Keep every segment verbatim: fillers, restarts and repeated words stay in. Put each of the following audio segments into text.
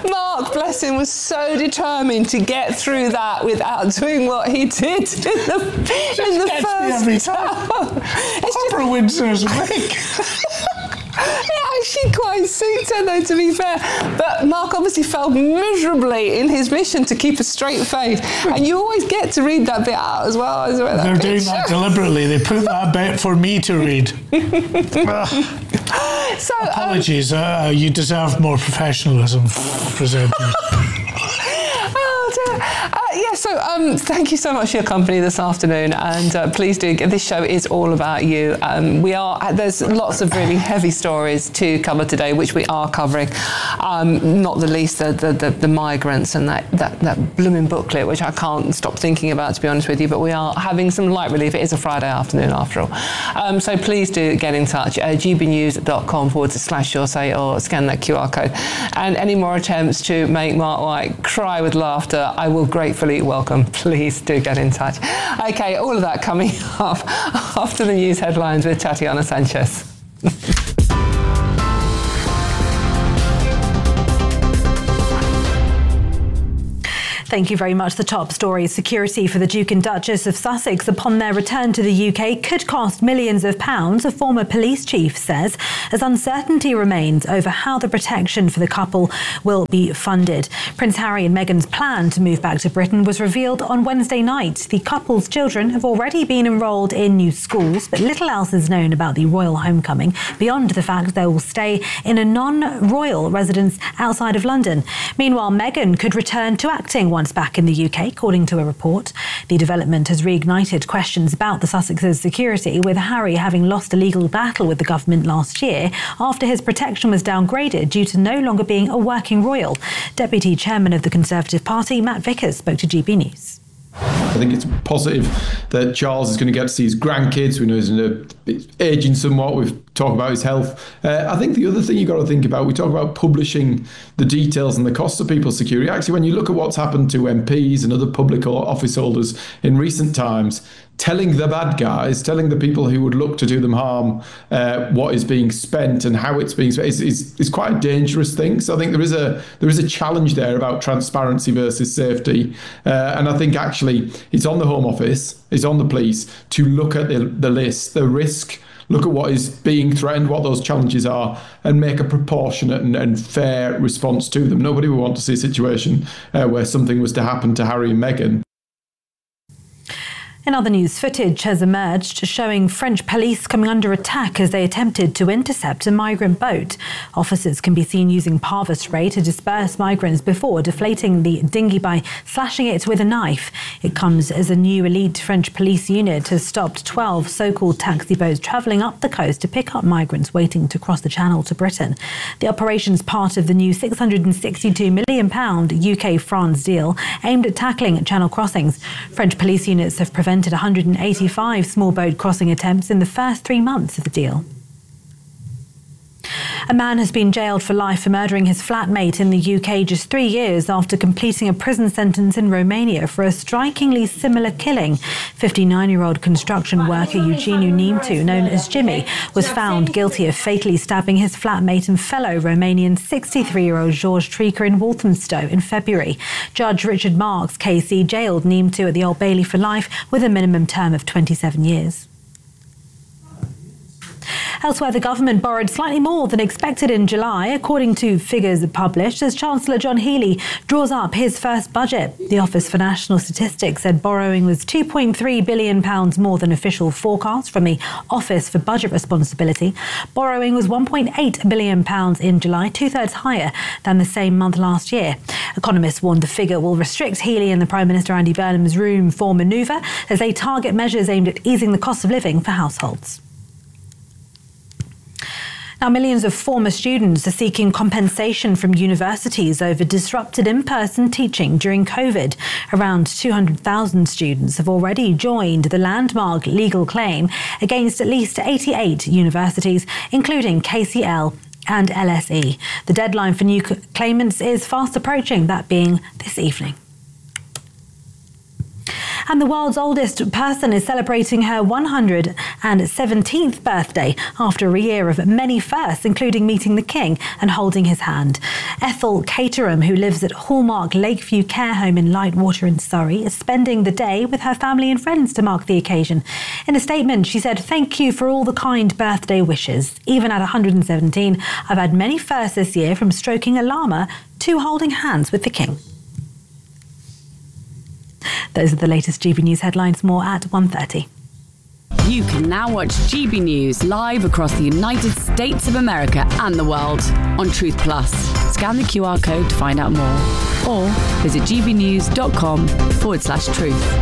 Mark, bless him, was so determined to get through that without doing what he did in the, in the first every time. Barbara Windsor's wig. It actually quite suits her, though, to be fair. But Mark obviously failed miserably in his mission to keep a straight face. And you always get to read that bit out as well. As well They're doing that deliberately. They put that bit for me to read. So, Apologies. Um, uh, you deserve more professionalism, presenters. Uh, yeah, so um, thank you so much for your company this afternoon, and uh, please do. This show is all about you. Um, we are there's lots of really heavy stories to cover today, which we are covering. Um, not the least the the, the, the migrants and that, that that blooming booklet, which I can't stop thinking about, to be honest with you. But we are having some light relief. It is a Friday afternoon after all. Um, so please do get in touch. Uh, gbnews.com forward slash your say, or scan that Q R code. And any more attempts to make Mark White cry with laughter, I will gratefully welcome. Please do get in touch. Okay, all of that coming up after the news headlines with Tatiana Sanchez. Thank you very much. The top story: security for the Duke and Duchess of Sussex upon their return to the U K could cost millions of pounds, a former police chief says, as uncertainty remains over how the protection for the couple will be funded. Prince Harry and Meghan's plan to move back to Britain was revealed on Wednesday night. The couple's children have already been enrolled in new schools, but little else is known about the royal homecoming beyond the fact they will stay in a non-royal residence outside of London. Meanwhile, Meghan could return to acting once back in the U K, according to a report. The development has reignited questions about the Sussexes' security, with Harry having lost a legal battle with the government last year after his protection was downgraded due to no longer being a working royal. Deputy Chairman of the Conservative Party, Matt Vickers, spoke to G B News. I think it's positive that Charles is going to get to see his grandkids. We know he's, a, he's aging somewhat. We've talked about his health. Uh, I think the other thing you've got to think about, we talk about publishing the details and the cost of people's security. Actually, when you look at what's happened to M Ps and other public office holders in recent times, telling the bad guys, telling the people who would look to do them harm uh, what is being spent and how it's being spent is, is, is quite a dangerous thing. So I think there is a there is a challenge there about transparency versus safety. Uh, and I think actually it's on the Home Office, it's on the police to look at the, the list, the risk, look at what is being threatened, what those challenges are, and make a proportionate and, and fair response to them. Nobody would want to see a situation uh, where something was to happen to Harry and Meghan. In other news, footage has emerged showing French police coming under attack as they attempted to intercept a migrant boat. Officers can be seen using Parva spray to disperse migrants before deflating the dinghy by slashing it with a knife. It comes as a new elite French police unit has stopped twelve so-called taxi boats travelling up the coast to pick up migrants waiting to cross the Channel to Britain. The operation's part of the new six hundred sixty-two million pounds U K-France deal aimed at tackling Channel crossings. French police units have prevented one hundred eighty-five small boat crossing attempts in the first three months of the deal. A man has been jailed for life for murdering his flatmate in the U K just three years after completing a prison sentence in Romania for a strikingly similar killing. fifty-nine-year-old construction worker Eugeniu Nimtu, known as Jimmy, was found guilty of fatally stabbing his flatmate and fellow Romanian sixty-three-year-old George Trica in Walthamstow in February. Judge Richard Marks K C jailed Nimtu at the Old Bailey for life with a minimum term of twenty-seven years. Elsewhere, the government borrowed slightly more than expected in July, according to figures published, as Chancellor John Healey draws up his first budget. The Office for National Statistics said borrowing was two point three billion pounds more than official forecasts from the Office for Budget Responsibility. Borrowing was one point eight billion pounds in July, two-thirds higher than the same month last year. Economists warned the figure will restrict Healey and the Prime Minister Andy Burnham's room for manoeuvre as they target measures aimed at easing the cost of living for households. Now, millions of former students are seeking compensation from universities over disrupted in-person teaching during COVID. Around two hundred thousand students have already joined the landmark legal claim against at least eighty-eight universities, including K C L and L S E. The deadline for new claimants is fast approaching, that being this evening. And the world's oldest person is celebrating her one hundred seventeenth birthday after a year of many firsts, including meeting the King and holding his hand. Ethel Caterham, who lives at Hallmark Lakeview Care Home in Lightwater in Surrey, is spending the day with her family and friends to mark the occasion. In a statement, she said, "Thank you for all the kind birthday wishes. Even at one hundred seventeen, I've had many firsts this year, from stroking a llama to holding hands with the King." Those are the latest G B News headlines. More at one thirty. You can now watch G B News live across the United States of America and the world on Truth Plus. Scan the Q R code to find out more, or visit gbnews.com forward slash truth.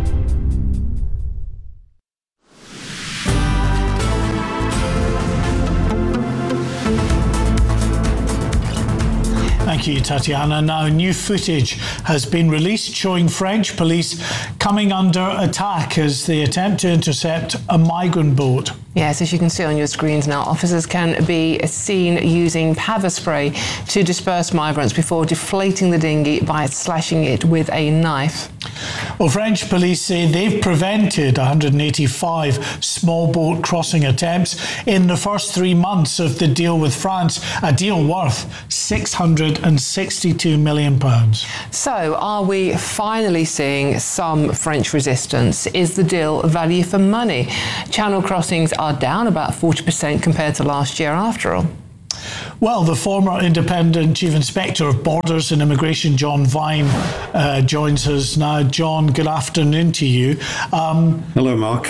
Thank you, Tatiana. Now, new footage has been released showing French police coming under attack as they attempt to intercept a migrant boat. Yes, as you can see on your screens now, officers can be seen using pepper spray to disperse migrants before deflating the dinghy by slashing it with a knife. Well, French police say they've prevented one hundred eighty-five small boat crossing attempts in the first three months of the deal with France, a deal worth six hundred sixty-two million pounds. So, are we finally seeing some French resistance? Is the deal value for money? Channel crossings are down about forty percent compared to last year after all. Well, the former Independent Chief Inspector of Borders and Immigration, John Vine, uh, joins us now. John, good afternoon to you. Um, Hello, Mark.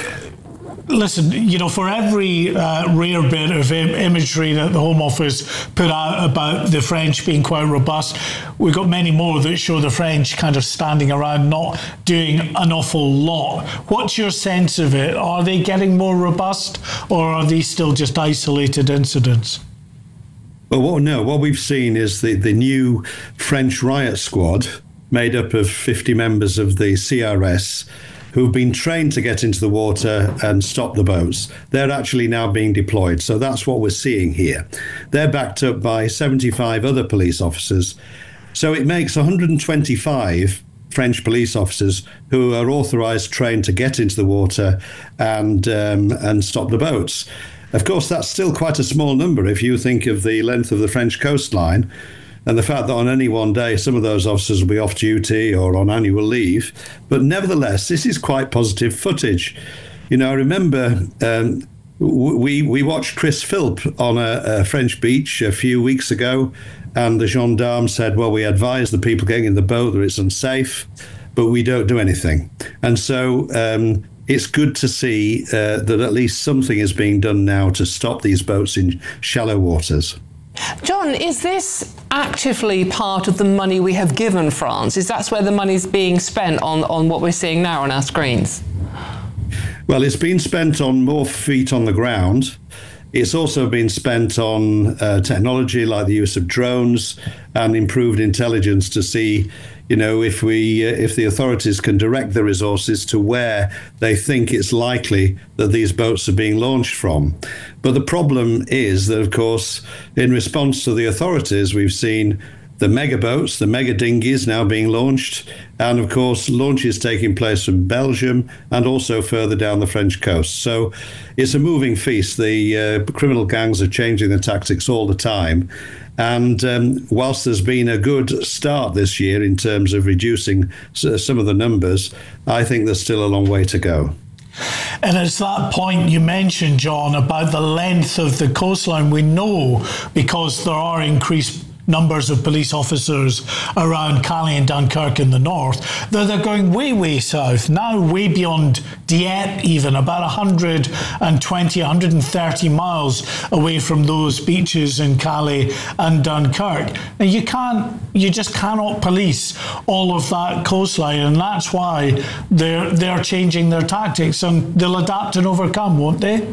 Listen, you know, for every uh, rare bit of im- imagery that the Home Office put out about the French being quite robust, we've got many more that show the French kind of standing around, not doing an awful lot. What's your sense of it? Are they getting more robust, or are these still just isolated incidents? Well, what, no, what we've seen is the, the new French riot squad, made up of fifty members of the C R S, who've been trained to get into the water and stop the boats. They're actually now being deployed. So that's what we're seeing here. They're backed up by seventy-five other police officers. So it makes one hundred twenty-five French police officers who are authorised, trained to get into the water and um, and stop the boats. Of course, that's still quite a small number if you think of the length of the French coastline and the fact that on any one day some of those officers will be off duty or on annual leave. But nevertheless, this is quite positive footage. You know, I remember um, we we watched Chris Philp on a, a French beach a few weeks ago, and the gendarmes said, well, we advise the people getting in the boat that it's unsafe, but we don't do anything. And so um, it's good to see uh, that at least something is being done now to stop these boats in shallow waters. John, is this actively part of the money we have given France? Is that where the money's being spent on, on what we're seeing now on our screens? Well, it's been spent on more feet on the ground. It's also been spent on uh, technology like the use of drones and improved intelligence to see, you know, if we uh, if the authorities can direct the resources to where they think it's likely that these boats are being launched from. But the problem is that, of course, in response to the authorities, we've seen the mega boats, the mega dinghies now being launched, and of course launches taking place from Belgium and also further down the French coast. So it's a moving feast. The uh, criminal gangs are changing their tactics all the time. And um, whilst there's been a good start this year in terms of reducing some of the numbers, I think there's still a long way to go. And it's that point you mentioned, John, about the length of the coastline. We know, because there are increased numbers of police officers around Calais and Dunkirk in the north, that they're going way, way south, now way beyond Dieppe even, about one hundred twenty, one hundred thirty miles away from those beaches in Calais and Dunkirk. Now you can't, you just cannot police all of that coastline, and that's why they're, they're changing their tactics, and they'll adapt and overcome, won't they?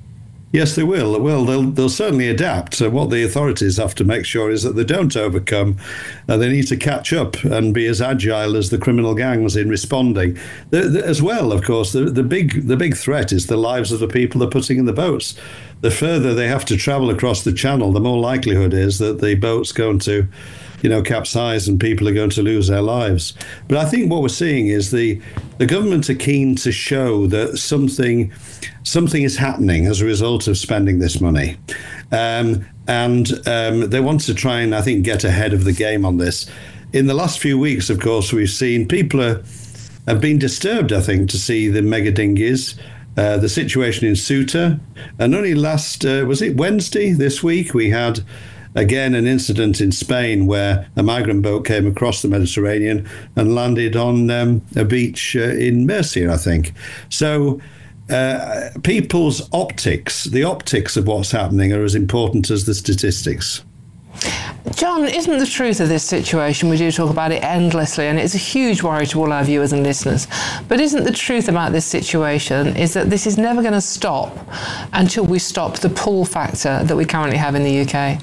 Yes, they will. Well, they'll they'll certainly adapt. So what the authorities have to make sure is that they don't overcome. Uh, they need to catch up and be as agile as the criminal gangs in responding. The, the, as well, of course, the, the big the big threat is the lives of the people they're putting in the boats. the further they have to travel across the channel, the more likelihood is that the boat's going to, you know, capsize and people are going to lose their lives. But I think what we're seeing is the the government are keen to show that something something is happening as a result of spending this money. Um, and um, they want to try and, I think, get ahead of the game on this. In the last few weeks, of course, we've seen people are, have been disturbed, I think, to see the mega dinghies, uh, the situation in Ceuta. And only last, uh, was it Wednesday this week, we had again an incident in Spain where a migrant boat came across the Mediterranean and landed on um, a beach uh, in Murcia, I think. So uh, people's optics, the optics of what's happening are as important as the statistics. John, isn't the truth of this situation, we do talk about it endlessly, and it's a huge worry to all our viewers and listeners, but isn't the truth about this situation is that this is never going to stop until we stop the pull factor that we currently have in the U K?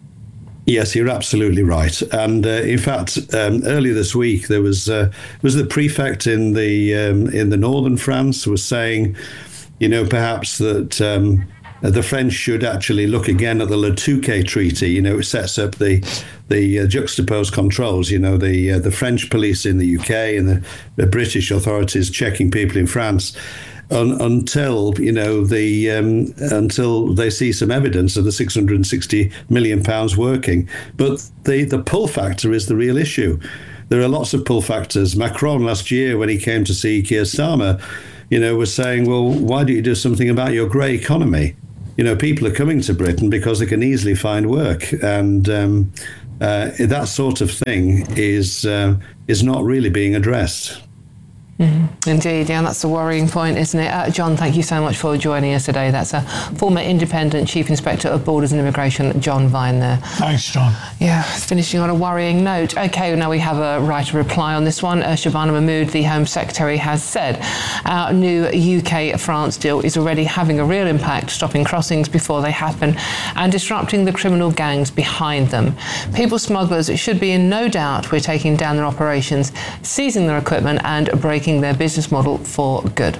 Yes, you're absolutely right. And uh, in fact, um, earlier this week, there was uh, was the prefect in the um, in the northern France was saying, you know, perhaps that um, the French should actually look again at the Le Touquet Treaty. You know, it sets up the the uh, juxtaposed controls. You know, the uh, the French police in the U K and the, the British authorities checking people in France. Un, until you know the um, until they see some evidence of the six hundred sixty million pounds working, but the the pull factor is the real issue. There are lots of pull factors. Macron last year, when he came to see Keir Starmer, you know, was saying, "Well, why don't you do something about your grey economy?" You know, people are coming to Britain because they can easily find work, and um, uh, that sort of thing is uh, is not really being addressed. Mm-hmm. Indeed, yeah, that's a worrying point, isn't it? Uh, John, thank you so much for joining us today. That's a former Independent Chief Inspector of Borders and Immigration, John Vine there. Thanks, John. Yeah, finishing on a worrying note. OK, now we have a right to reply on this one. Uh, Shabana Mahmood, the Home Secretary, has said our new U K-France deal is already having a real impact, stopping crossings before they happen and disrupting the criminal gangs behind them. People smugglers should be in no doubt we're taking down their operations, seizing their equipment and breaking their business model for good.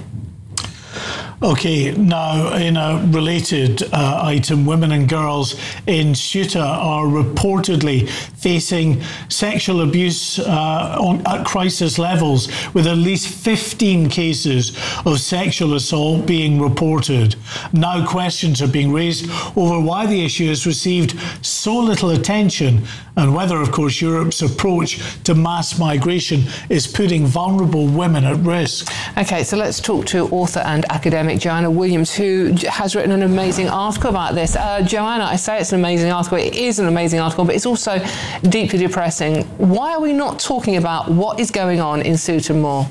Okay, now in a related uh, item, women and girls in Ceuta are reportedly facing sexual abuse uh, on, at crisis levels, with at least fifteen cases of sexual assault being reported. Now questions are being raised over why the issue has received so little attention and whether, of course, Europe's approach to mass migration is putting vulnerable women at risk. Okay, so let's talk to author and academic Joanna Williams, who has written an amazing article about this. Uh, Joanna, I say it's an amazing article. It is an amazing article, but it's also deeply depressing. Why are we not talking about what is going on in Ceuta more?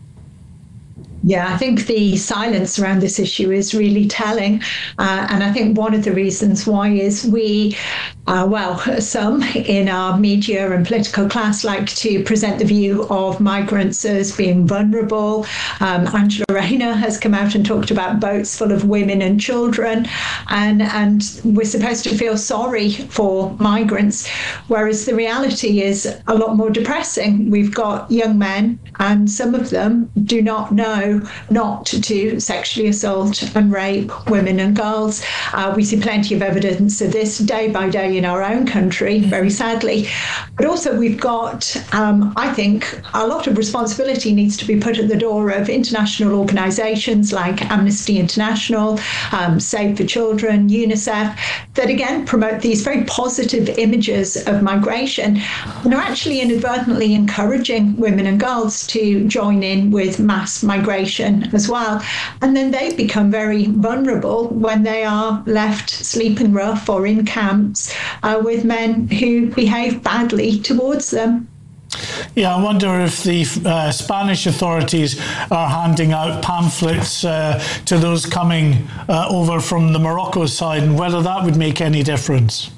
Yeah, I think the silence around this issue is really telling. Uh, and I think one of the reasons why is we, uh, well, some in our media and political class like to present the view of migrants as being vulnerable. Um, Angela Rayner has come out and talked about boats full of women and children. And, and we're supposed to feel sorry for migrants, whereas the reality is a lot more depressing. We've got young men, and some of them do not know not to sexually assault and rape women and girls. Uh, we see plenty of evidence of this day by day in our own country, very sadly. But also we've got, um, I think, a lot of responsibility needs to be put at the door of international organisations like Amnesty International, um, Save the Children, UNICEF, that again promote these very positive images of migration and are actually inadvertently encouraging women and girls to join in with mass migration as well. And then they become very vulnerable when they are left sleeping rough or in camps uh, with men who behave badly towards them. Yeah, I wonder if the uh, Spanish authorities are handing out pamphlets uh, to those coming uh, over from the Morocco side, and whether that would make any difference.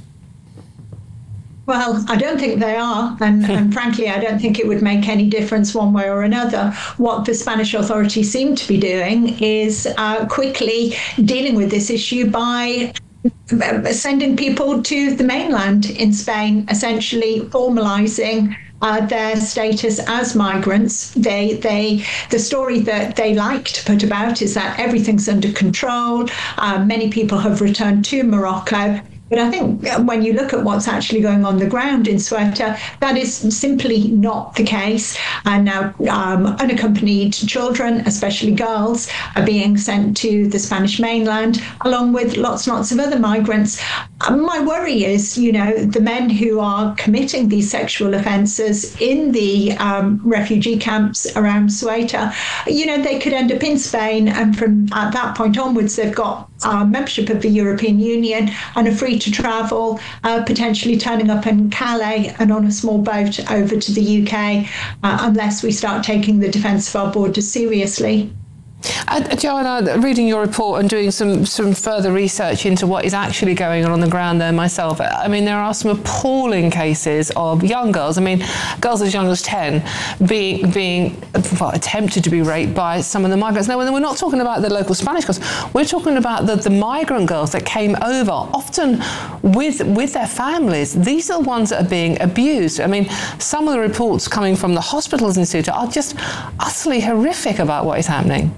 Well, I don't think they are. And, and frankly, I don't think it would make any difference one way or another. What the Spanish authorities seem to be doing is uh, quickly dealing with this issue by sending people to the mainland in Spain, essentially formalising uh, their status as migrants. They, they, the story that they like to put about is that everything's under control. Uh, many people have returned to Morocco. But I think when you look at what's actually going on the ground in Ceuta, that is simply not the case. And now um, unaccompanied children, especially girls, are being sent to the Spanish mainland, along with lots and lots of other migrants. My worry is, you know, the men who are committing these sexual offences in the um, refugee camps around Ceuta, you know, they could end up in Spain, and from at that point onwards, they've got uh, membership of the European Union and are free to travel, uh, potentially turning up in Calais and on a small boat over to the U K, uh, unless we start taking the defence of our borders seriously. Uh, Joanna, reading your report and doing some, some further research into what is actually going on on the ground there myself, I mean, there are some appalling cases of young girls, I mean, girls as young as ten, being, being well, attempted to be raped by some of the migrants. Now, we're not talking about the local Spanish girls, we're talking about the, the migrant girls that came over, often with, with their families. These are the ones that are being abused. I mean, some of the reports coming from the hospitals in Ceuta are just utterly horrific about what is happening.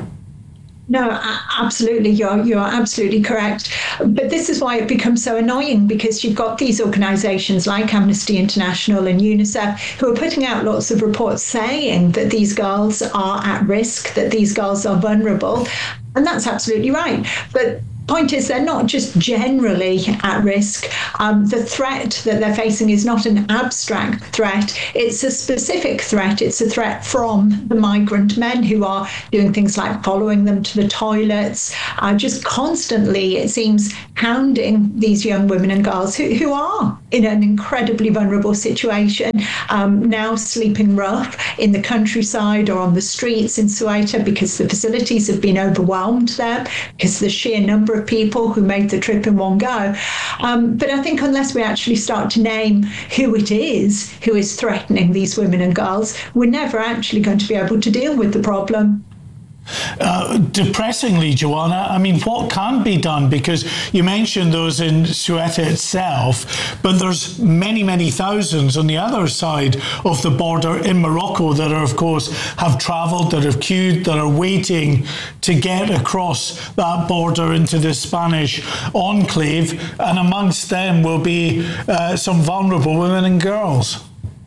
No, absolutely. You're you're absolutely correct. But this is why it becomes so annoying, because you've got these organisations like Amnesty International and UNICEF who are putting out lots of reports saying that these girls are at risk, that these girls are vulnerable. And that's absolutely right. But point is, they're not just generally at risk. Um, the threat that they're facing is not an abstract threat. It's a specific threat. It's a threat from the migrant men who are doing things like following them to the toilets, uh, just constantly, it seems, hounding these young women and girls who, who are in an incredibly vulnerable situation, um, now sleeping rough in the countryside or on the streets in Ceuta because the facilities have been overwhelmed there, because the sheer number of people who made the trip in one go. Um, but I think unless we actually start to name who it is who is threatening these women and girls, we're never actually going to be able to deal with the problem. Uh, depressingly, Joanna, I mean, what can be done? Because you mentioned those in Ceuta itself, but there's many, many thousands on the other side of the border in Morocco that are, of course, have travelled, that have queued, that are waiting to get across that border into the Spanish enclave, and amongst them will be uh, some vulnerable women and girls.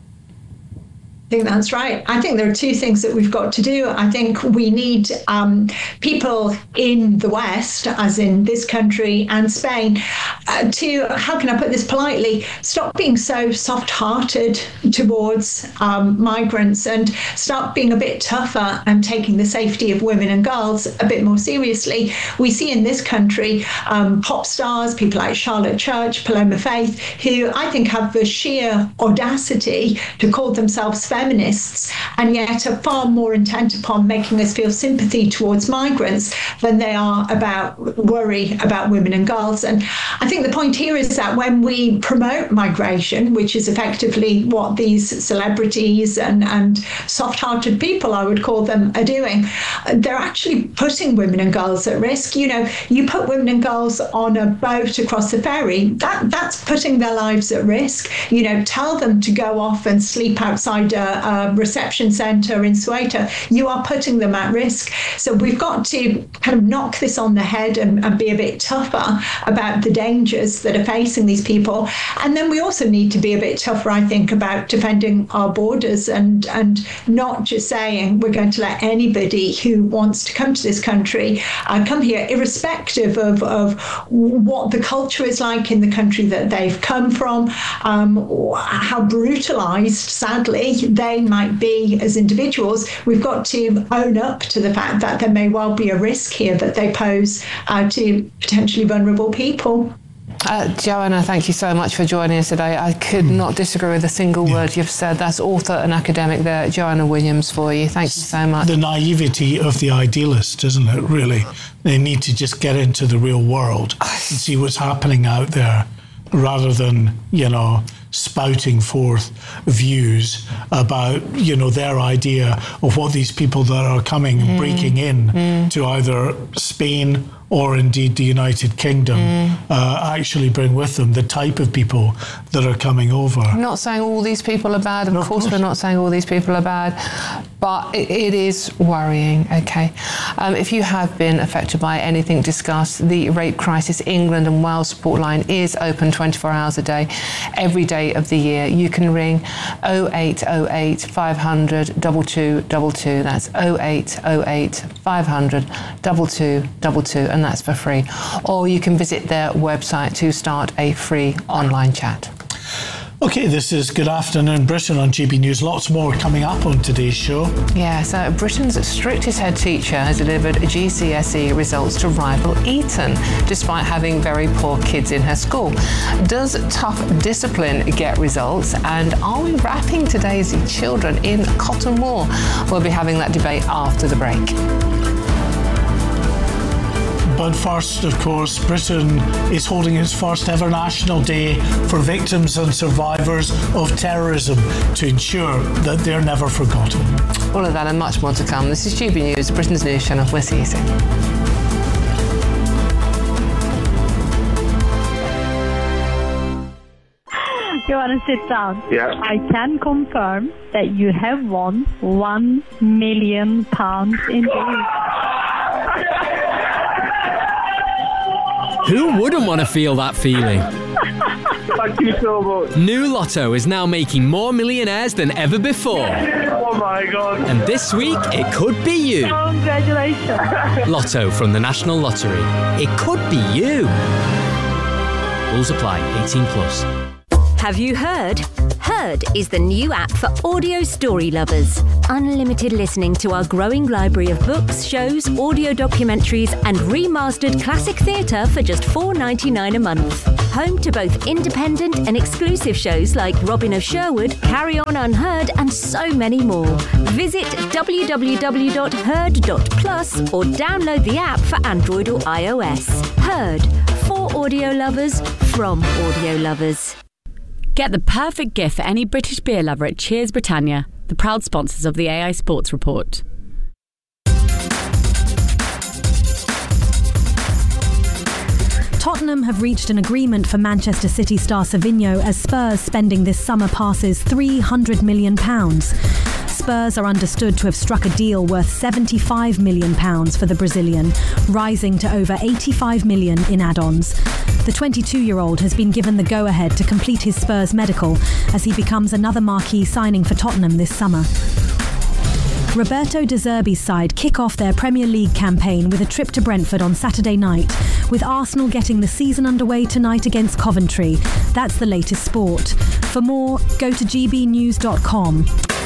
I think that's right. I think there are two things that we've got to do. I think we need um, people in the West, as in this country and Spain, uh, to, how can I put this politely, stop being so soft-hearted towards um, migrants and start being a bit tougher and taking the safety of women and girls a bit more seriously. We see in this country um, pop stars, people like Charlotte Church, Paloma Faith, who I think have the sheer audacity to call themselves feminists, and yet are far more intent upon making us feel sympathy towards migrants than they are about worry about women and girls. And I think the point here is that when we promote migration, which is effectively what these celebrities and, and soft-hearted people, I would call them, are doing, they're actually putting women and girls at risk. You know, you put women and girls on a boat across the ferry, that that's putting their lives at risk. You know, tell them to go off and sleep outside a a reception centre in Ceuta, you are putting them at risk. So we've got to kind of knock this on the head and, and be a bit tougher about the dangers that are facing these people. And then we also need to be a bit tougher, I think, about defending our borders and, and not just saying we're going to let anybody who wants to come to this country uh, come here, irrespective of, of what the culture is like in the country that they've come from, um, how brutalised, sadly, they might be as individuals. We've got to own up to the fact that there may well be a risk here that they pose uh, to potentially vulnerable people. Uh, Joanna, thank you so much for joining us today. I could not disagree with a single yeah. word you've said. That's author and academic there, Joanna Williams, for you. Thank you so much. The naivety of the idealist, isn't it, really? They need to just get into the real world and see what's happening out there rather than, you know, spouting forth views about, you know, their idea of what these people that are coming mm. breaking in mm. to either Spain or indeed the United Kingdom mm. uh, actually bring with them, the type of people that are coming over. I'm not saying all these people are bad. Of, no, course, of course we're not saying all these people are bad, but it, it is worrying, okay? Um, if you have been affected by anything discussed, the Rape Crisis England and Wales support line is open twenty-four hours a day, every day of the year. You can ring oh eight oh eight, five hundred, two two two two. That's oh eight oh eight, five hundred, two two two two, and that's for free. Or you can visit their website to start a free online chat. Okay, this is Good Afternoon Britain on G B News. Lots more coming up on today's show. Yeah, so Britain's strictest head teacher has delivered G C S E results to rival Eton, despite having very poor kids in her school. Does tough discipline get results? And are we wrapping today's children in cotton wool? We'll be having that debate after the break. But first, of course, Britain is holding its first ever National Day for victims and survivors of terrorism to ensure that they're never forgotten. All of that and much more to come. This is G B News, Britain's news channel. We'll see you soon. You want to sit down? Yeah. I can confirm that you have won one million pounds in days. Who wouldn't want to feel that feeling? Thank you so much. New Lotto is now making more millionaires than ever before. Oh my God. And this week, it could be you. Congratulations. Lotto from the National Lottery. It could be you. Rules apply. eighteen plus. Have you heard? Heard is the new app for audio story lovers. Unlimited listening to our growing library of books, shows, audio documentaries and remastered classic theatre for just four dollars ninety-nine a month. Home to both independent and exclusive shows like Robin of Sherwood, Carry On Unheard and so many more. Visit w w w dot heard dot plus or download the app for Android or iOS. Heard, for audio lovers, from audio lovers. Get the perfect gift for any British beer lover at Cheers Britannia, the proud sponsors of the A I Sports Report. Tottenham have reached an agreement for Manchester City star Savinho as Spurs' spending this summer passes three hundred million pounds. Spurs are understood to have struck a deal worth seventy-five million pounds for the Brazilian, rising to over eighty-five million pounds in add-ons. The twenty-two-year-old has been given the go-ahead to complete his Spurs medical as he becomes another marquee signing for Tottenham this summer. Roberto De Zerbi's side kick off their Premier League campaign with a trip to Brentford on Saturday night, with Arsenal getting the season underway tonight against Coventry. That's the latest sport. For more, go to g b news dot com.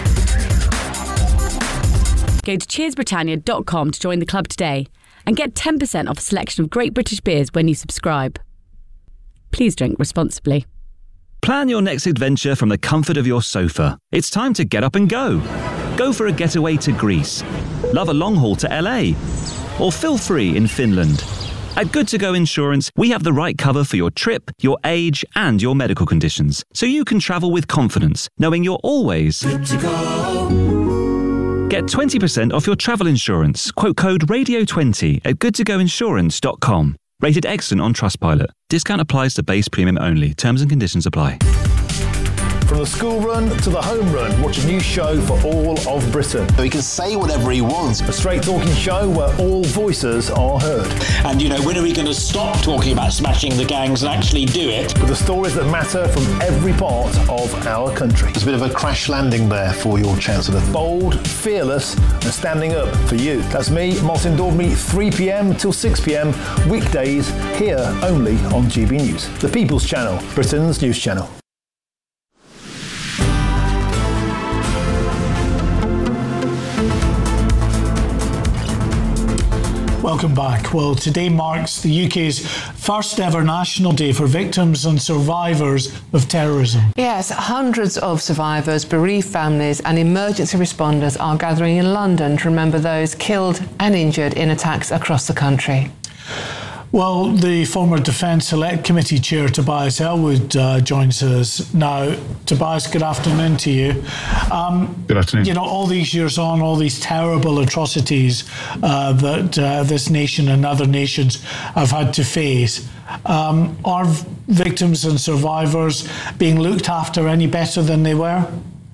Go to cheers britannia dot com to join the club today and get ten percent off a selection of great British beers when you subscribe. Please drink responsibly. Plan your next adventure from the comfort of your sofa. It's time to get up and go. Go for a getaway to Greece. Love a long haul to L A. Or feel free in Finland. At Good To Go Insurance, we have the right cover for your trip, your age, and your medical conditions, so you can travel with confidence, knowing you're always good to go. Get twenty percent off your travel insurance. Quote code radio twenty at good to go insurance dot com. Rated excellent on Trustpilot. Discount applies to base premium only. Terms and conditions apply. From the school run to the home run, watch a new show for all of Britain. He can say whatever he wants. A straight talking show where all voices are heard. And, you know, when are we going to stop talking about smashing the gangs and actually do it? With the stories that matter from every part of our country. There's a bit of a crash landing there for your Chancellor. Bold, fearless and standing up for you. That's me, Martin Daubney, three p.m. till six p.m. weekdays here only on G B News. The People's Channel, Britain's news channel. Welcome back. Well, today marks the U K's first ever National Day for victims and survivors of terrorism. Yes, hundreds of survivors, bereaved families and emergency responders are gathering in London to remember those killed and injured in attacks across the country. Well, the former Defence Select Committee Chair, Tobias Ellwood, uh, joins us now. Tobias, good afternoon to you. Um, good afternoon. You know, all these years on, all these terrible atrocities uh, that uh, this nation and other nations have had to face, um, are victims and survivors being looked after any better than they were?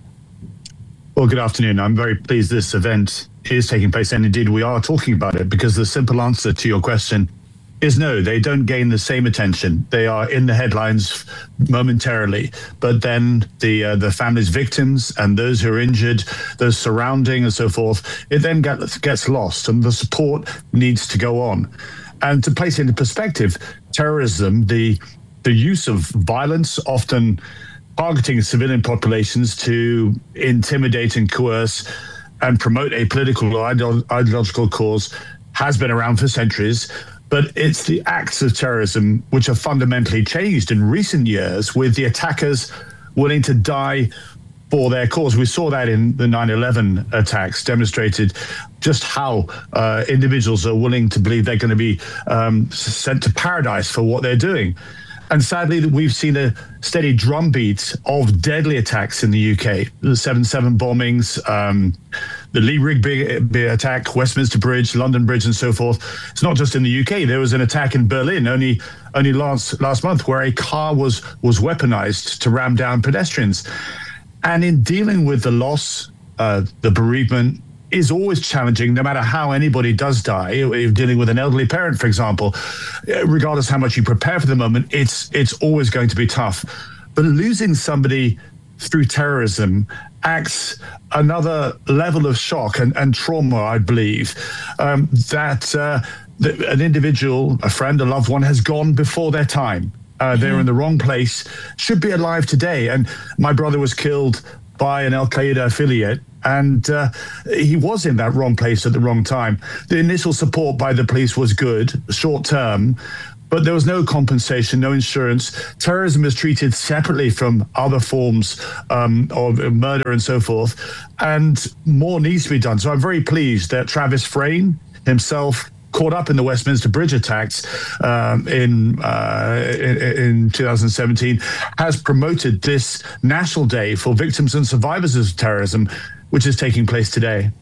Well, good afternoon. I'm very pleased this event is taking place, and indeed we are talking about it, because the simple answer to your question is no, they don't gain the same attention. They are in the headlines momentarily, but then the uh, the families, victims, and those who are injured, those surrounding and so forth, it then gets, gets lost, and the support needs to go on. And to place it into perspective, terrorism, the the use of violence, often targeting civilian populations to intimidate and coerce and promote a political or ideolo- ideological cause, has been around for centuries. But it's the acts of terrorism which have fundamentally changed in recent years, with the attackers willing to die for their cause. We saw that in the nine eleven attacks, demonstrated just how uh, individuals are willing to believe they're going to be um, sent to paradise for what they're doing. And sadly, we've seen a steady drumbeat of deadly attacks in the U K. The seven seven bombings, um, the Lee Rigby attack, Westminster Bridge, London Bridge, and so forth. It's not just in the U K. There was an attack in Berlin only only last last month, where a car was was weaponized to ram down pedestrians. And in dealing with the loss, uh, the bereavement is always challenging, no matter how anybody does die. If dealing with an elderly parent, for example, regardless how much you prepare for the moment, it's it's always going to be tough. But losing somebody through terrorism acts another level of shock and, and trauma, I believe, um, that, uh, that an individual, a friend, a loved one has gone before their time. Uh, they're in the wrong place, should be alive today. And my brother was killed by an Al-Qaeda affiliate, and uh, he was in that wrong place at the wrong time. The initial support by the police was good, short term, but there was no compensation, no insurance. Terrorism is treated separately from other forms um, of murder and so forth, and more needs to be done. So I'm very pleased that Travis Frayne himself, caught up in the Westminster Bridge attacks um, in, uh, in in two thousand seventeen, has promoted this National Day for Victims and Survivors of Terrorism, which is taking place today.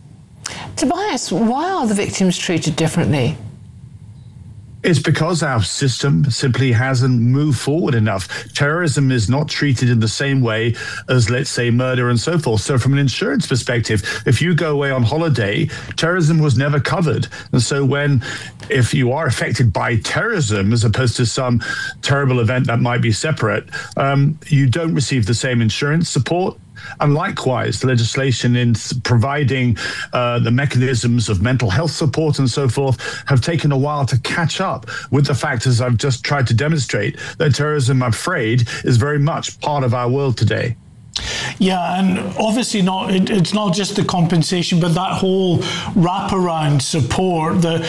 Tobias, why are the victims treated differently? It's because our system simply hasn't moved forward enough. Terrorism is not treated in the same way as, let's say, murder and so forth. So from an insurance perspective, if you go away on holiday, terrorism was never covered. And so when, if you are affected by terrorism, as opposed to some terrible event that might be separate, um, you don't receive the same insurance support. And likewise, the legislation in providing uh, the mechanisms of mental health support and so forth have taken a while to catch up with the factors I've just tried to demonstrate, that terrorism, I'm afraid, is very much part of our world today. Yeah, and obviously not. It, it's not just the compensation, but that whole wraparound support. The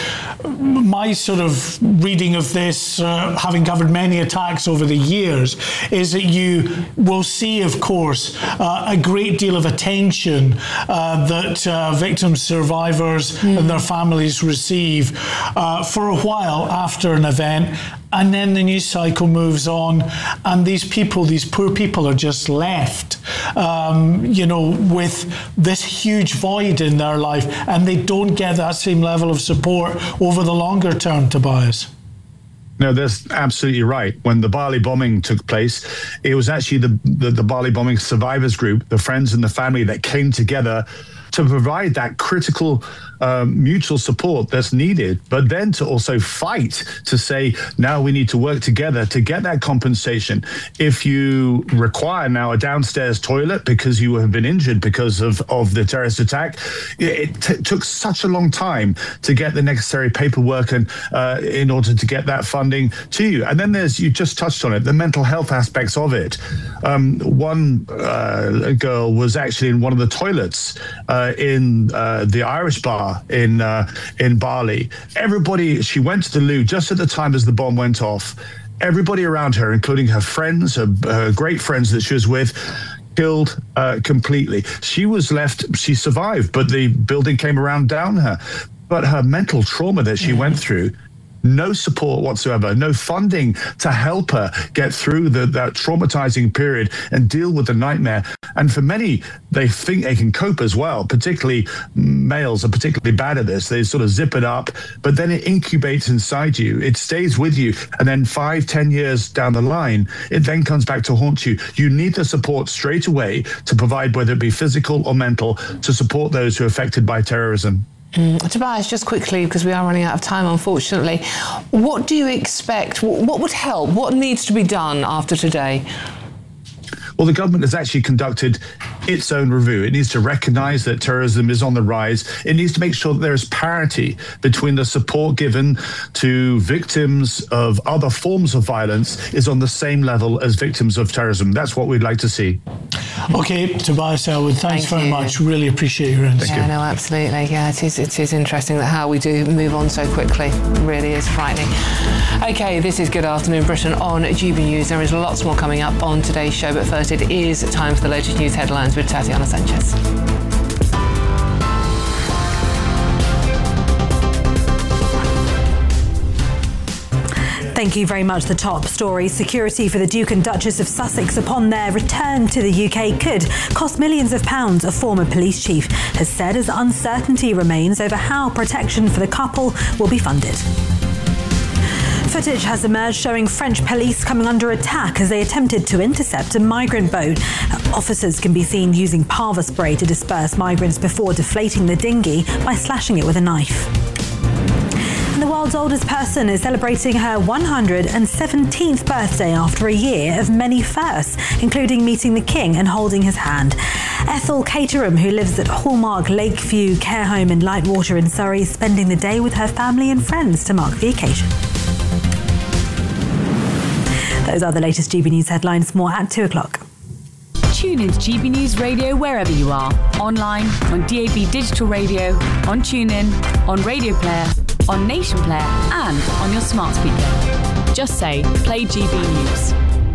my sort of reading of this, uh, having covered many attacks over the years, is that you will see, of course, uh, a great deal of attention uh, that uh, victims, survivors, mm. and their families receive uh, for a while after an event. And then the news cycle moves on, and these people, these poor people, are just left, um, you know, with this huge void in their life, and they don't get that same level of support over the longer term, Tobias. No, that's absolutely right. When the Bali bombing took place, it was actually the, the, the Bali bombing survivors group, the friends and the family, that came together to provide that critical um, mutual support that's needed, but then to also fight to say, now we need to work together to get that compensation. If you require now a downstairs toilet because you have been injured because of, of the terrorist attack, it t- took such a long time to get the necessary paperwork and uh, in order to get that funding to you. And then there's, you just touched on it, the mental health aspects of it. Um, one uh, girl was actually in one of the toilets uh, in uh, the Irish bar in uh, in Bali. Everybody, she went to the loo just at the time as the bomb went off. Everybody around her, including her friends, her, her great friends that she was with, killed uh, completely. She was left, she survived, but the building came around down her. But her mental trauma that she went through no support whatsoever, no funding to help her get through the, that traumatizing period and deal with the nightmare. And for many, they think they can cope as well. Particularly males are particularly bad at this. They sort of zip it up, but then it incubates inside you. It stays with you. And then five, ten years down the line, it then comes back to haunt you. You need the support straight away to provide, whether it be physical or mental, to support those who are affected by terrorism. Mm. Tobias, just quickly, because we are running out of time, unfortunately, what do you expect? What would help? What needs to be done after today? Well, the government has actually conducted its own review. It needs to recognise that terrorism is on the rise. It needs to make sure that there is parity between the support given to victims of other forms of violence is on the same level as victims of terrorism. That's what we'd like to see. Okay, Tobias Ellwood, thanks Thank very you. much. Really appreciate your insight. Yeah, no, absolutely. Yeah, it is, it is interesting that how we do move on so quickly. It really is frightening. Okay, this is Good Afternoon Britain on G B News. There is lots more coming up on today's show, but first it is time for the latest news headlines with Tatiana Sanchez. Thank you very much. The top story: security for the Duke and Duchess of Sussex upon their return to the U K could cost millions of pounds, a former police chief has said, as uncertainty remains over how protection for the couple will be funded. Footage has emerged showing French police coming under attack as they attempted to intercept a migrant boat. Officers can be seen using pava spray to disperse migrants before deflating the dinghy by slashing it with a knife. And the world's oldest person is celebrating her one hundred seventeenth birthday after a year of many firsts, including meeting the King and holding his hand. Ethel Caterham, who lives at Hallmark Lakeview Care Home in Lightwater in Surrey, is spending the day with her family and friends to mark the occasion. Those are the latest G B News headlines. More at two o'clock. Tune in to G B News Radio wherever you are. Online, on D A B Digital Radio, on TuneIn, on Radio Player, on Nation Player, and on your smart speaker. Just say, play G B News.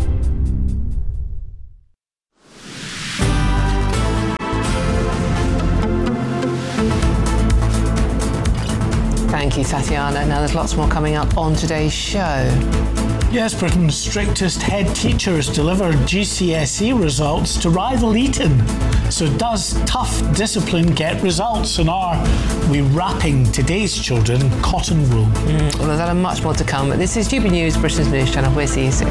Thank you, Tatiana. Now, there's lots more coming up on today's show. Yes, Britain's strictest head teachers delivered G C S E results to rival Eton. So does tough discipline get results, and are we wrapping today's children cotton wool? Mm, well, there's much more to come. This is G B News, Britain's news channel. We'll see you soon.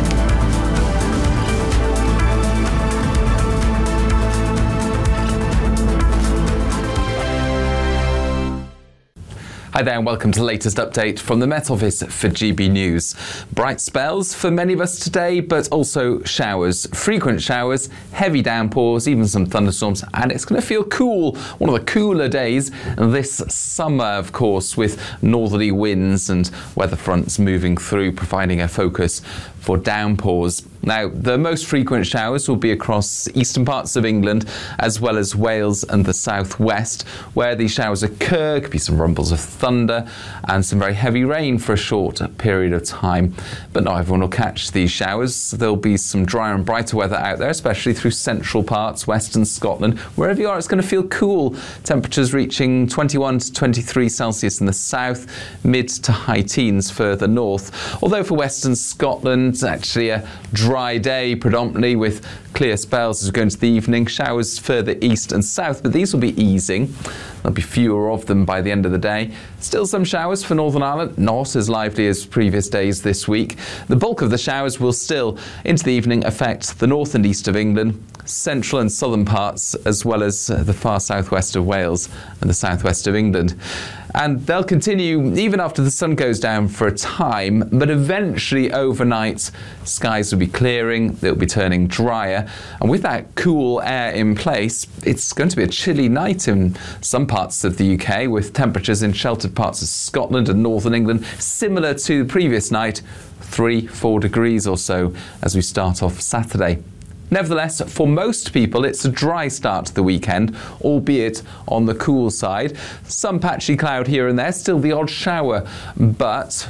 Hi there and welcome to the latest update from the Met Office for G B News. Bright spells for many of us today, but also showers. Frequent showers, heavy downpours, even some thunderstorms, and it's going to feel cool. One of the cooler days this summer, of course, with northerly winds and weather fronts moving through, providing a focus for downpours. Now, the most frequent showers will be across eastern parts of England, as well as Wales and the southwest. Where these showers occur, could be some rumbles of thunder and some very heavy rain for a short period of time. But not everyone will catch these showers. There'll be some drier and brighter weather out there, especially through central parts, western Scotland. Wherever you are, it's going to feel cool. Temperatures reaching twenty-one to twenty-three Celsius in the south, mid to high teens further north. Although for western Scotland, it's actually a dry day, predominantly with clear spells as we go into the evening. Showers further east and south, but these will be easing. There'll be fewer of them by the end of the day. Still some showers for Northern Ireland, not as lively as previous days this week. The bulk of the showers will still, into the evening, affect the north and east of England, central and southern parts, as well as the far southwest of Wales and the southwest of England. And they'll continue even after the sun goes down for a time, but eventually overnight skies will be clearing, they'll be turning drier, and with that cool air in place, it's going to be a chilly night in some parts of the U K, with temperatures in sheltered parts of Scotland and northern England similar to the previous night, three, four degrees or so as we start off Saturday. Nevertheless, for most people, it's a dry start to the weekend, albeit on the cool side. Some patchy cloud here and there, still the odd shower, but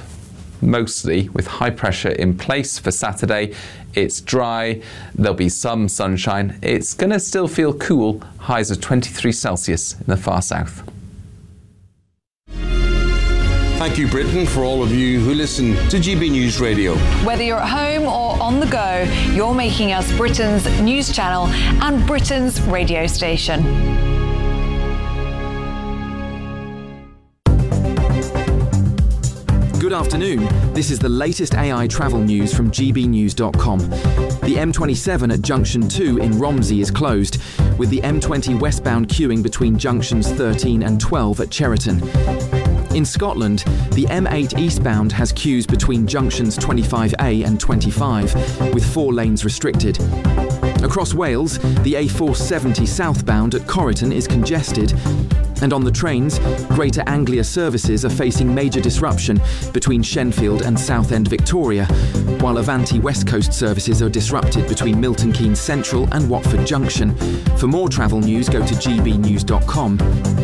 mostly with high pressure in place for Saturday. It's dry, there'll be some sunshine. It's going to still feel cool, highs of twenty-three Celsius in the far south. Thank you, Britain, for all of you who listen to G B News Radio. Whether you're at home or on the go, you're making us Britain's news channel and Britain's radio station. Good afternoon. This is the latest A I travel news from G B news dot com. The M twenty-seven at Junction two in Romsey is closed, with the M twenty westbound queuing between junctions thirteen and twelve at Cheriton. In Scotland, the M eight eastbound has queues between junctions twenty-five A and twenty-five, with four lanes restricted. Across Wales, the A four seventy southbound at Corriton is congested. And on the trains, Greater Anglia services are facing major disruption between Shenfield and Southend Victoria, while Avanti West Coast services are disrupted between Milton Keynes Central and Watford Junction. For more travel news, go to G B news dot com.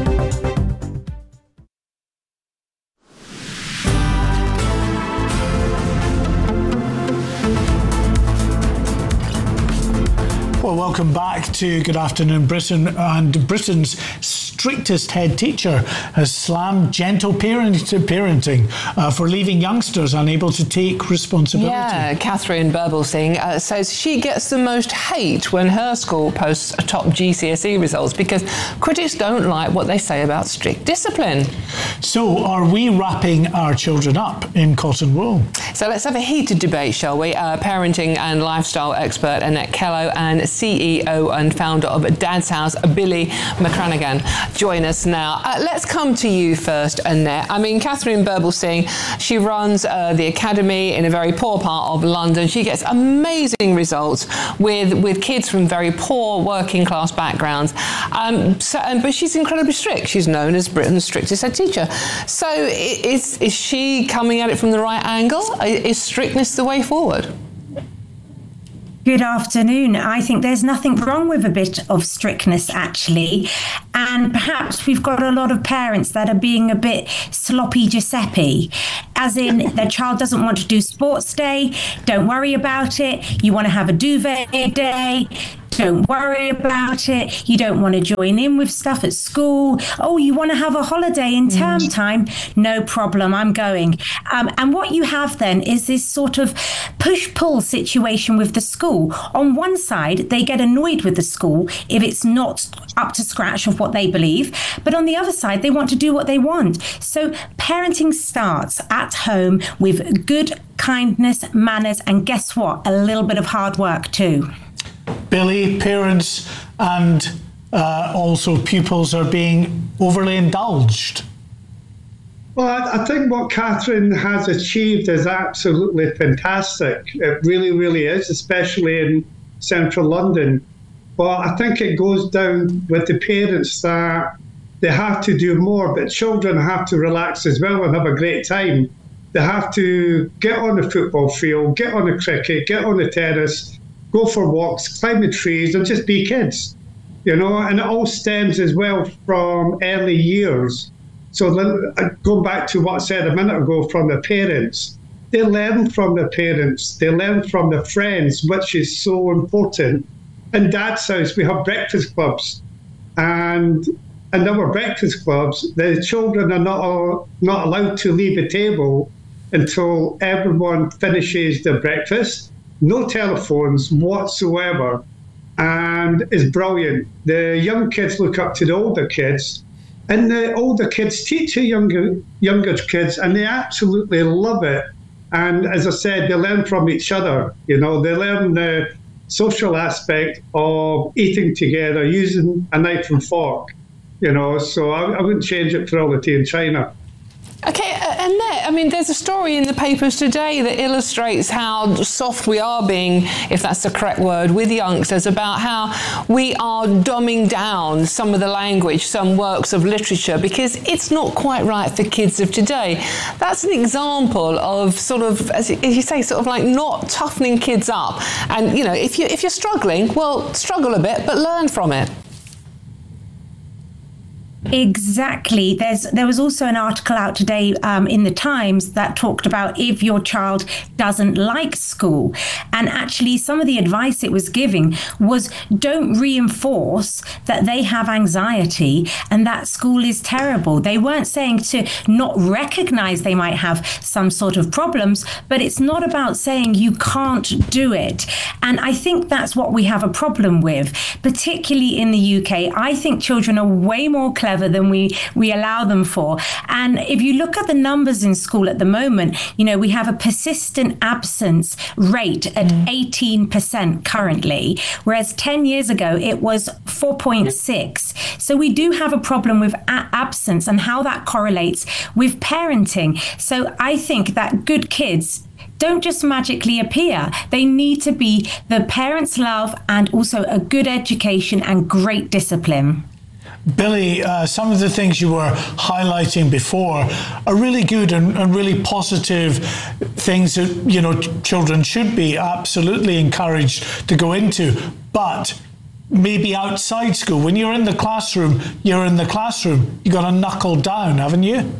Well, welcome back to Good Afternoon Britain. And Britain's strictest head teacher has slammed gentle parent- parenting uh, for leaving youngsters unable to take responsibility. Yeah, Catherine Birbalsingh uh, says she gets the most hate when her school posts top G C S E results because critics don't like what they say about strict discipline. So are we wrapping our children up in cotton wool? So let's have a heated debate, shall we? Uh, parenting and lifestyle expert Annette Kello and C E O and founder of Dad's House, Billy McCranagan, join us now. Uh, let's come to you first, Annette. I mean, Catherine Birbalsingh, she runs uh, the academy in a very poor part of London. She gets amazing results with, with kids from very poor working class backgrounds. Um, so, um, but she's incredibly strict. She's known as Britain's strictest head teacher. So is, is she coming at it from the right angle? Is strictness the way forward? Good afternoon. I think there's nothing wrong with a bit of strictness, actually. And perhaps we've got a lot of parents that are being a bit sloppy Giuseppe, as in their child doesn't want to do sports day. Don't worry about it. You want to have a duvet day. Don't worry about it. You don't want to join in with stuff at school. Oh, you want to have a holiday in term mm. time? No problem, I'm going. Um, and what you have then is this sort of push-pull situation with the school. On one side, they get annoyed with the school if it's not up to scratch of what they believe. But on the other side, they want to do what they want. So parenting starts at home with good kindness, manners, and guess what? A little bit of hard work too. Billy, parents and uh, also pupils are being overly indulged. Well, I, I think what Catherine has achieved is absolutely fantastic. It really, really is, especially in central London. But I think it goes down with the parents that they have to do more, but children have to relax as well and have a great time. They have to get on the football field, get on the cricket, get on the terrace, go for walks, climb the trees, and just be kids, you know, and it all stems as well from early years. So then, going back to what I said a minute ago from the parents, they learn from the parents, they learn from the friends, which is so important. In Dad's House, we have breakfast clubs, and in our breakfast clubs, the children are not, not allowed to leave the table until everyone finishes their breakfast. No telephones whatsoever, and it's brilliant. The young kids look up to the older kids, and the older kids teach the younger younger kids, and they absolutely love it. And as I said, they learn from each other. You know, they learn the social aspect of eating together, using a knife and fork. You know, so I, I wouldn't change it for all the tea in China. Okay, Annette, I mean, there's a story in the papers today that illustrates how soft we are being, if that's the correct word, with youngsters, about how we are dumbing down some of the language, some works of literature, because it's not quite right for kids of today. That's an example of sort of, as you say, sort of like not toughening kids up. And, you know, if, you, if you're struggling, well, struggle a bit, but learn from it. Exactly. There's there was also an article out today um, in the Times that talked about if your child doesn't like school, and actually some of the advice it was giving was don't reinforce that they have anxiety and that school is terrible. They weren't saying to not recognize they might have some sort of problems, but it's not about saying you can't do it. And I think that's what we have a problem with, particularly in the U K. I think children are way more clever than we we allow them for. And if you look at the numbers in school at the moment, you know, we have a persistent absence rate at mm. eighteen percent currently, whereas ten years ago it was four point six. So we do have a problem with a- absence and how that correlates with parenting. So I think that good kids don't just magically appear. They need to be the parents' love and also a good education and great discipline. Billy, uh, some of the things you were highlighting before are really good and, and really positive things that, you know, children should be absolutely encouraged to go into. But maybe outside school, when you're in the classroom, you're in the classroom. You got to knuckle down, haven't you?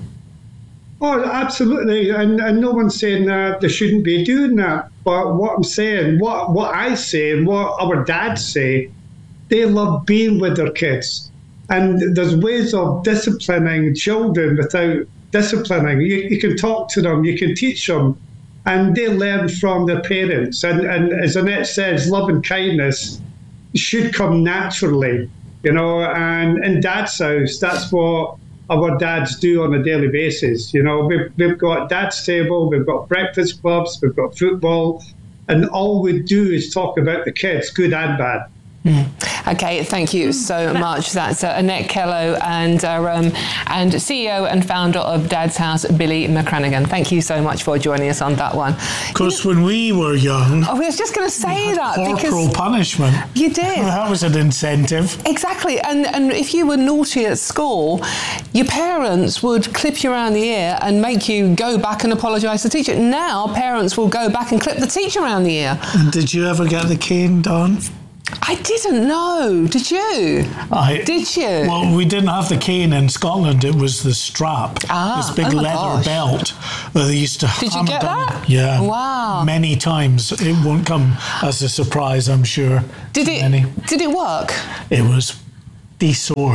Oh, absolutely. And, and no one's saying that they shouldn't be doing that. But what I'm saying, what, what I say and what our dads say, they love being with their kids. And there's ways of disciplining children without disciplining. You, you can talk to them, you can teach them, and they learn from their parents. And, and as Annette says, love and kindness should come naturally, you know. And in Dad's house, that's what our dads do on a daily basis. You know, we've, we've got Dad's table, we've got breakfast clubs, we've got football, and all we do is talk about the kids, good and bad. Mm. Okay, thank you so much. That's uh, Annette Kello and uh, um, and C E O and founder of Dad's House, Billy McCranagan. Thank you so much for joining us on that one. Of course, when we were young, oh, I was just going to say that corporal because punishment. You did. Well, that was an incentive. Exactly, and and if you were naughty at school, your parents would clip you around the ear and make you go back and apologise to the teacher. Now, parents will go back and clip the teacher around the ear. And did you ever get the cane, Dawn? I didn't know. Did you? I, Did you? Well, we didn't have the cane in Scotland. It was the strap. Ah, this big oh my leather gosh. belt that they used to Did you hammer get down. that? Yeah. Wow. Many times. It won't come as a surprise, I'm sure. Did it? Many. Did it work? It was de-sore.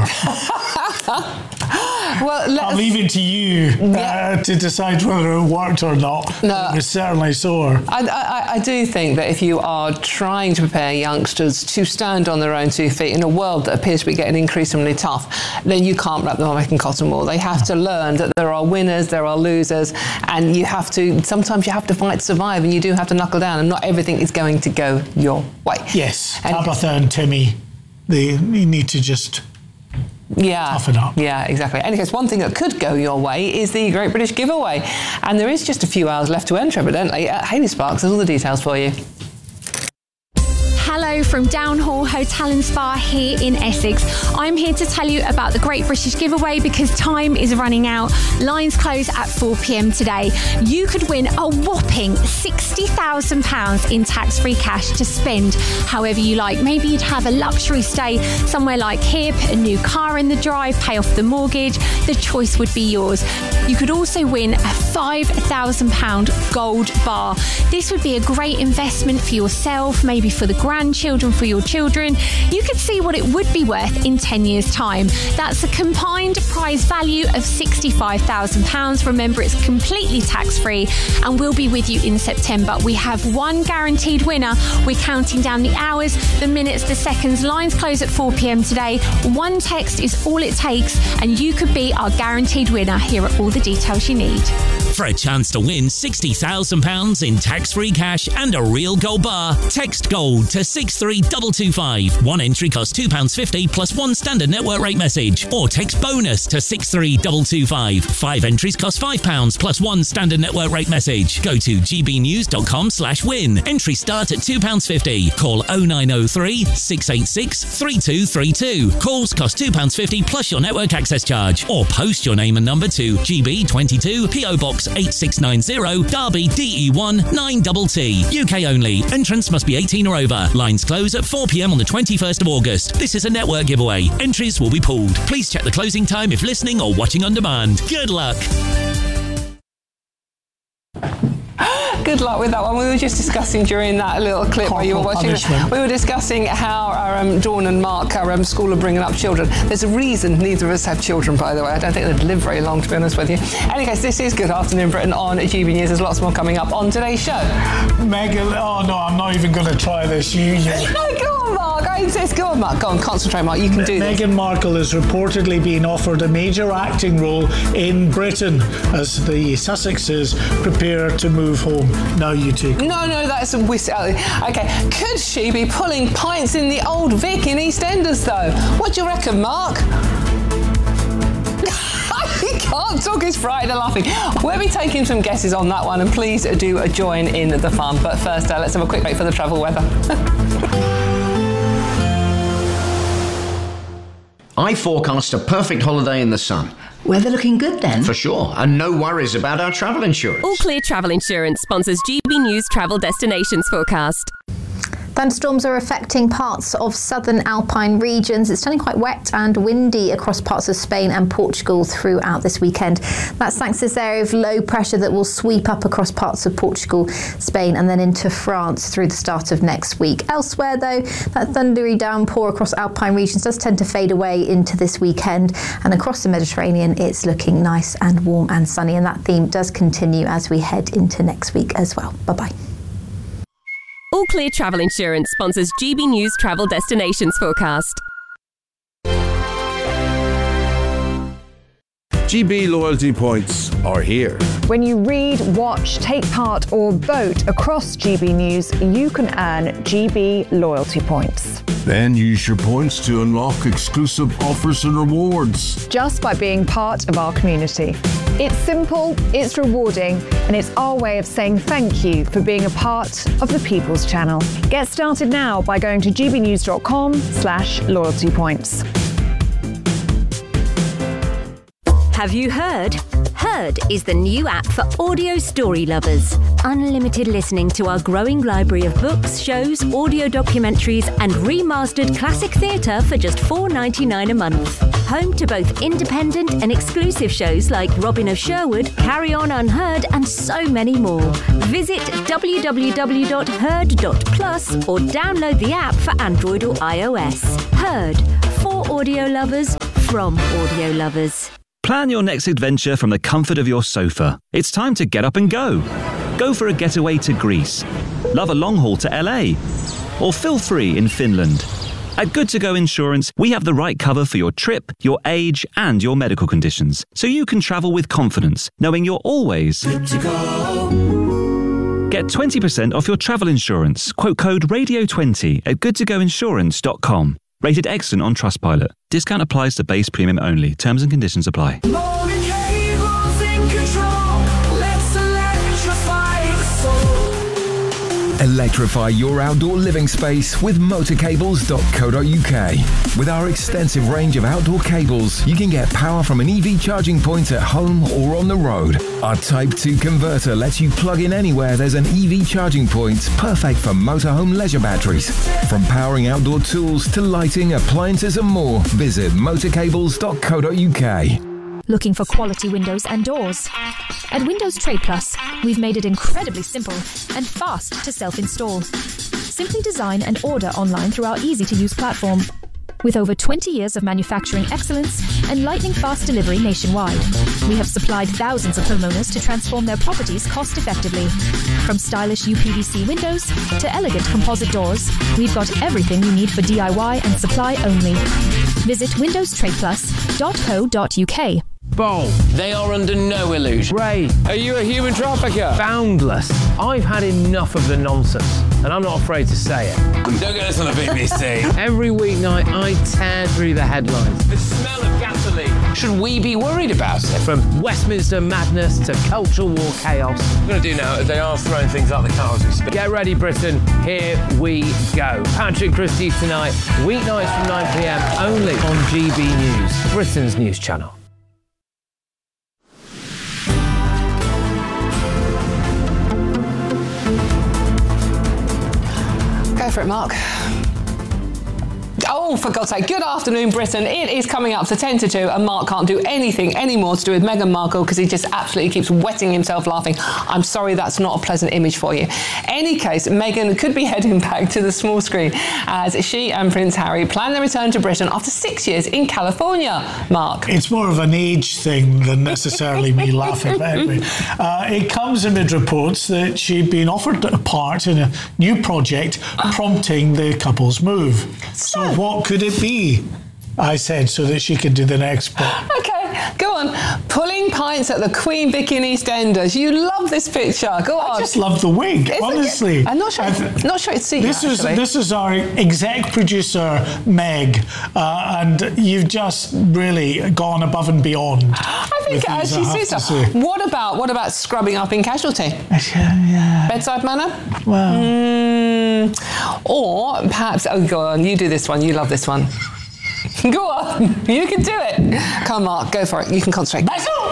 Well, let's, I'll leave it to you yeah. uh, to decide whether it worked or not. No. It was certainly sore. I, I, I do think that if you are trying to prepare youngsters to stand on their own two feet in a world that appears to be getting increasingly tough, then you can't wrap them up making cotton wool. They have to learn that there are winners, there are losers, and you have to, sometimes you have to fight to survive, and you do have to knuckle down, and not everything is going to go your way. Yes, and Tabitha and Timmy, they you need to just Yeah, toughen up. Yeah, exactly. Anyways, one thing that could go your way is the Great British Giveaway. And there is just a few hours left to enter, evidently. Uh, Hayley Sparks has all the details for you. Hello from Downhall Hotel and Spa here in Essex. I'm here to tell you about the Great British Giveaway because time is running out. Lines close at four p.m. today. You could win a whopping sixty thousand pounds in tax-free cash to spend however you like. Maybe you'd have a luxury stay somewhere like here, put a new car in the drive, pay off the mortgage. The choice would be yours. You could also win a five thousand pounds gold bar. This would be a great investment for yourself, maybe for the grandchildren, for your children. You could see what it would be worth in ten years' time. That's a combined prize value of sixty-five thousand pounds. Remember, it's completely tax-free and we'll be with you in September. We have one guaranteed winner. We're counting down the hours, the minutes, the seconds. Lines close at four p.m. today. One text is all it takes and you could be our guaranteed winner. Here are all the details you need. For a chance to win sixty thousand pounds in tax-free cash and a real gold bar, text GOLD to six three two two five. One entry costs two pounds fifty plus one standard network rate message. Or text BONUS to six three two two five. Five entries cost five pounds plus one standard network rate message. Go to gbnews.com slash win. Entries start at two pounds fifty. Call oh nine oh three, six eight six, three two three two. Calls cost two pounds fifty plus your network access charge. Or post your name and number to G B twenty-two, P O Box Essex eight six nine zero, Derby D E one nine T T. U K only. Entrance must be eighteen or over. Lines close at four p m on the twenty-first of August. This is a network giveaway. Entries will be pulled. Please check the closing time if listening or watching on demand. Good luck. Good luck with that one. We were just discussing during that little clip while you were watching it. We were discussing how our um, Dawn and Mark, our um, school of bringing up children. There's a reason neither of us have children, by the way. I don't think they'd live very long, to be honest with you. Anyways, this is Good Afternoon Britain on G B News. There's lots more coming up on today's show. Megan, oh no, I'm not even going to try this. You, you. No, go on, Mark. I insist. Go on, Mark. Go on, concentrate, Mark. You can do this. Meghan Markle is reportedly being offered a major acting role in Britain as the Sussexes prepare to move home. Now you two. No, no, that's a whisk. Okay, could she be pulling pints in the Old Vic in EastEnders, though? What do you reckon, Mark? He can't talk, he's frightened and laughing. We'll be taking some guesses on that one, and please do join in the fun. But first, uh, let's have a quick break for the travel weather. I forecast a perfect holiday in the sun. Weather looking good then? For sure, and no worries about our travel insurance. All Clear Travel Insurance sponsors G B News Travel Destinations Forecast. Thunderstorms are affecting parts of southern Alpine regions. It's turning quite wet and windy across parts of Spain and Portugal throughout this weekend. That's thanks to this area of low pressure that will sweep up across parts of Portugal, Spain and then into France through the start of next week. Elsewhere though, that thundery downpour across Alpine regions does tend to fade away into this weekend, and across the Mediterranean it's looking nice and warm and sunny, and that theme does continue as we head into next week as well. Bye-bye. All Clear Travel Insurance sponsors G B News Travel Destinations Forecast. G B loyalty points are here. When you read, watch, take part or vote across G B News, you can earn G B loyalty points. Then use your points to unlock exclusive offers and rewards. Just by being part of our community. It's simple, it's rewarding, and it's our way of saying thank you for being a part of the People's Channel. Get started now by going to gbnews.com slash loyalty points. Have you heard? Heard is the new app for audio story lovers. Unlimited listening to our growing library of books, shows, audio documentaries and remastered classic theatre for just four dollars ninety-nine a month. Home to both independent and exclusive shows like Robin of Sherwood, Carry On Unheard and so many more. Visit w w w dot heard dot plus or download the app for Android or iOS. Heard, for audio lovers, from audio lovers. Plan your next adventure from the comfort of your sofa. It's time to get up and go. Go for a getaway to Greece. Love a long haul to L A. Or feel free in Finland. At Good To Go Insurance, we have the right cover for your trip, your age, and your medical conditions, so you can travel with confidence, knowing you're always good to go. Get twenty percent off your travel insurance. Quote code radio twenty at good to go insurance dot com. Rated excellent on Trustpilot. Discount applies to base premium only. Terms and conditions apply. Electrify your outdoor living space with motor cables dot co dot u k. With our extensive range of outdoor cables, you can get power from an E V charging point at home or on the road. Our Type two converter lets you plug in anywhere there's an E V charging point, perfect for motorhome leisure batteries. From powering outdoor tools to lighting, appliances and more, visit motor cables dot co dot u k. Looking for quality windows and doors? At Windows Trade Plus, we've made it incredibly simple and fast to self-install. Simply design and order online through our easy-to-use platform. With over twenty years of manufacturing excellence and lightning-fast delivery nationwide, we have supplied thousands of homeowners to transform their properties cost-effectively. From stylish U P V C windows to elegant composite doors, we've got everything you need for D I Y and supply only. Visit windows trade plus dot co dot u k. Bold. They are under no illusion. Ray, are you a human trafficker? Boundless. I've had enough of the nonsense, and I'm not afraid to say it. Don't get this on the B B C. Every weeknight, I tear through the headlines. The smell of gasoline. Should we be worried about it? From Westminster madness to cultural war chaos. What I'm going to do now is they are throwing things out the car as we speak. Get ready, Britain. Here we go. Patrick Christie tonight, weeknights from nine p m, only on G B News, Britain's news channel. Go for it, Mark. Oh, for God's sake. Good afternoon, Britain. It is coming up to ten to two, and Mark can't do anything anymore to do with Meghan Markle because he just absolutely keeps wetting himself laughing. I'm sorry, that's not a pleasant image for you. Any case, Meghan could be heading back to the small screen as she and Prince Harry plan their return to Britain after six years in California. Mark? It's more of an age thing than necessarily me laughing. But anyway, uh, it comes amid reports that she'd been offered a part in a new project prompting the couple's move. So, so what could it be? I said, so that she could do the next bit. Okay, go on. Pulling pints at the Queen Vic in EastEnders. You love this picture. Go on. I just love the wig, Is honestly. It, I'm not sure. It's, not sure it's seen. This is actually. this is our exec producer Meg, uh, and you've just really gone above and beyond. I think it these, actually suits her. What about what about scrubbing up in Casualty? Yeah. Bedside manner. Wow. Mm, or perhaps. Oh, go on. You do this one. You love this one. Go on, you can do it. Come on, Mark, go for it. You can concentrate.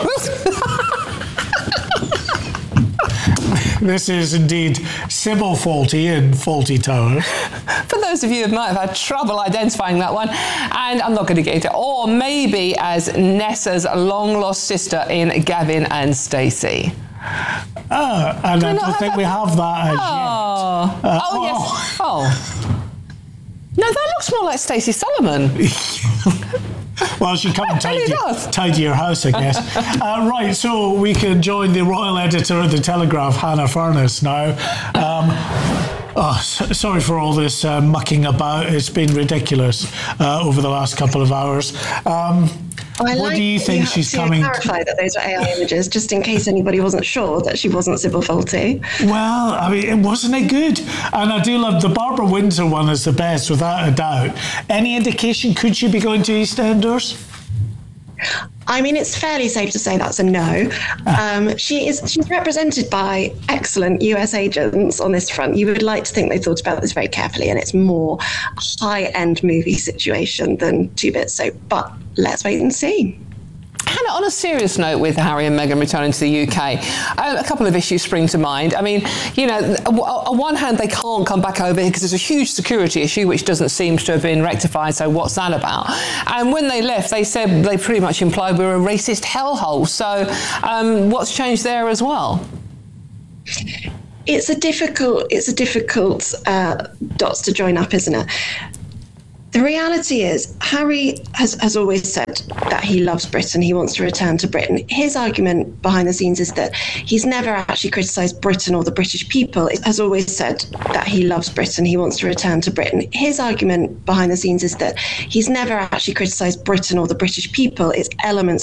This is indeed Sybil Fawlty in Fawlty Towers. For those of you who might have had trouble identifying that one, and I'm not going to get into it, or maybe as Nessa's long-lost sister in Gavin and Stacey. Oh, and I don't think we have that as oh. yet. Uh, oh, oh, yes. Oh. No, that looks more like Stacey Solomon. Well, she come and tidy, tidy your house, I guess. uh, right, so we can join the royal editor of The Telegraph, Hannah Furness, now. Um, oh, so, sorry for all this uh, mucking about. It's been ridiculous uh, over the last couple of hours. Um, I what like do you think you she's to coming? Clarify that those were A I images, just in case anybody wasn't sure that she wasn't Sybil Fawlty. Well, I mean, it wasn't it good? And I do love the Barbara Windsor one is the best, without a doubt. Any indication could she be going to EastEnders? I mean, it's fairly safe to say that's a no. Um, she is she's represented by excellent U S agents on this front. You would like to think they thought about this very carefully, and it's more a high-end movie situation than Two Bit Soap. But let's wait and see. Hannah, on a serious note with Harry and Meghan returning to the U K, uh, a couple of issues spring to mind. I mean, you know, on one hand, they can't come back over because there's a huge security issue which doesn't seem to have been rectified, so what's that about? And when they left, they said, they pretty much implied we were a racist hellhole. So um, what's changed there as well? It's a difficult, it's a difficult uh, dots to join up, isn't it? The reality is, Harry has, has always said that he loves Britain, he wants to return to Britain. His argument behind the scenes is that he's never actually criticised Britain or the British people. He has always said that he loves Britain, he wants to return to Britain. His argument behind the scenes is that he's never actually criticised Britain or the British people. It's elements